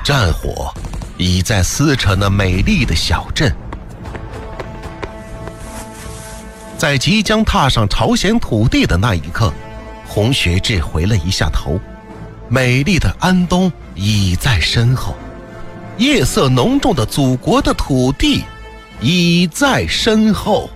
战火已在撕扯那美丽的小镇。在即将踏上朝鲜土地的那一刻，洪学智回了一下头，美丽的安东已在身后，夜色浓重的祖国的土地已在身后。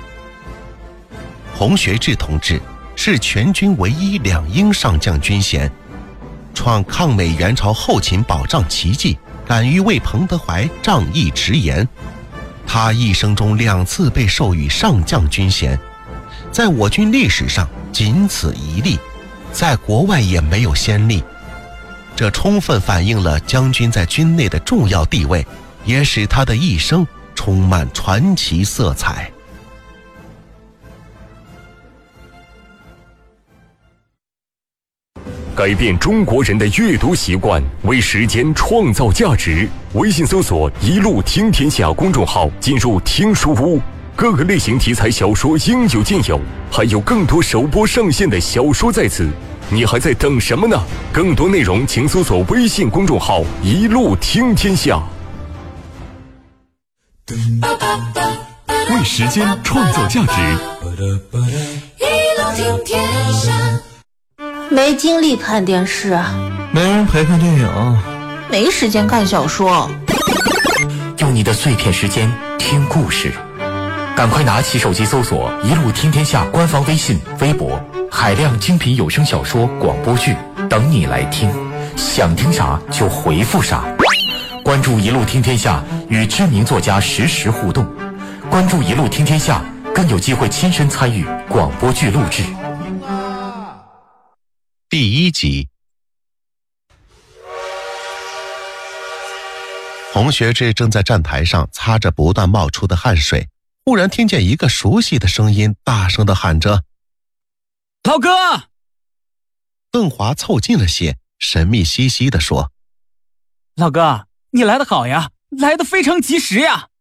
洪学智同志是全军唯一2英上将军衔，创抗美援朝后勤保障奇迹，敢于为彭德怀仗义直言。他一生中2次被授予上将军衔，在我军历史上仅此一例，在国外也没有先例。这充分反映了将军在军内的重要地位，也使他的一生充满传奇色彩。 改变中国人的阅读习惯，为时间创造价值。微信搜索“一路听天下”公众号，进入听书屋，各个类型题材小说应有尽有，还有更多首播上线的小说在此，你还在等什么呢？更多内容请搜索微信公众号“一路听天下”。为时间创造价值， 一路听天下。没精力看电视， 没人陪看电影， 没时间看小说， 用你的碎片时间听故事，赶快拿起手机搜索“一路听天下”官方微信、微博，海量精品有声小说、广播剧等你来听，想听啥就回复啥。关注“一路听天下”，与知名作家实时互动。关注“一路听天下”，更有机会亲身参与广播剧录制。 第1集。洪学智正在站台上擦着不断冒出的汗水，忽然听见一个熟悉的声音大声地喊着：“ 老哥！” 邓华凑近了些，神秘兮兮地说：“ 老哥，你来得好呀，来得非常及时呀。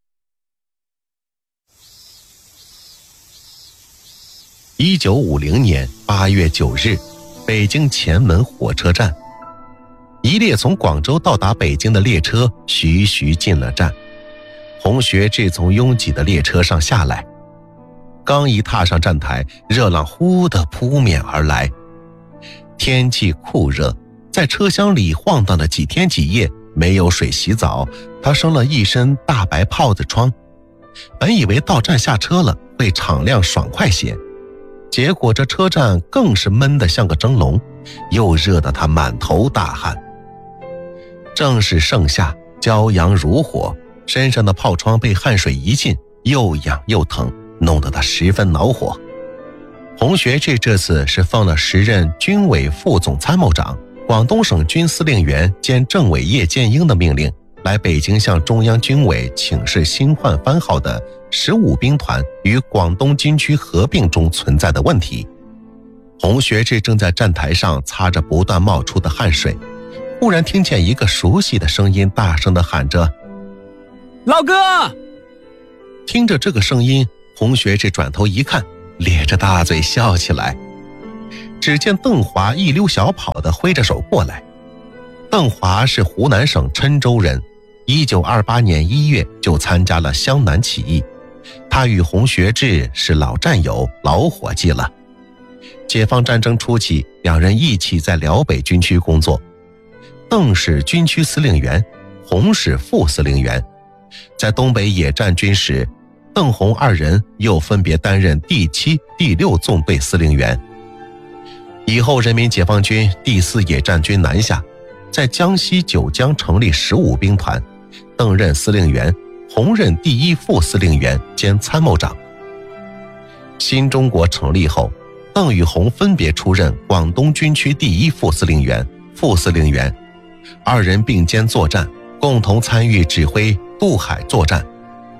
”1950年8月9日，北京前门火车站，一列从广州到达北京的列车徐徐进了站。洪学智从拥挤的列车上下来，刚一踏上站台，热浪忽地扑面而来。天气酷热，在车厢里晃荡了几天几夜，没有水洗澡，他生了一身大白泡子疮。本以为到站下车了会敞亮爽快些，结果这车站更是闷得像个蒸笼，又热得他满头大汗。正是盛夏，骄阳如火，身上的泡疮被汗水一浸，又痒又疼，弄得他十分恼火。洪学智这次是奉了时任军委副总参谋长、广东省军司令员兼政委叶剑英的命令，来北京向中央军委请示新焕番号的15兵团与广东军区合并中存在的问题。洪学智正在站台上擦着不断冒出的汗水，忽然听见一个熟悉的声音大声地喊着：“ 老哥！” 听着这个声音，洪学智转头一看，咧着大嘴笑起来。只见邓华一溜小跑地挥着手过来。邓华是湖南省郴州人，1928年1月就参加了湘南起义，他与洪学智是老战友、老伙计了。解放战争初期，两人一起在辽北军区工作，邓是军区司令员，洪是副司令员。在东北野战军时，邓洪二人又分别担任第7、第6纵队司令员。以后人民解放军第4野战军南下，在江西九江成立15兵团，邓任司令员，洪任第1副司令员兼参谋长。新中国成立后，邓与洪分别出任广东军区第1副司令员、副司令员，二人并肩作战，共同参与指挥渡海作战、